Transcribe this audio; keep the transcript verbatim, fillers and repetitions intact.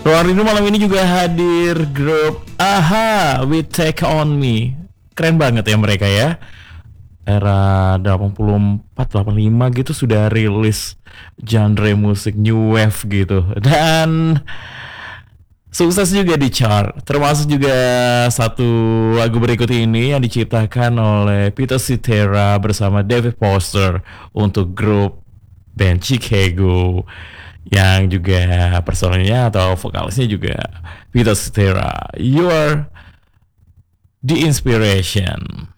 Ruang Rindu malam ini juga hadir grup Aha with Take On Me. Keren banget ya mereka ya. Era delapan puluh empat delapan puluh lima gitu sudah rilis genre musik new wave gitu. Dan sukses juga di chart. Termasuk juga satu lagu berikut ini yang diciptakan oleh Peter Cetera bersama David Foster untuk grup band Chicago, yang juga personelnya atau vokalisnya juga Peter Cetera. You are the inspiration.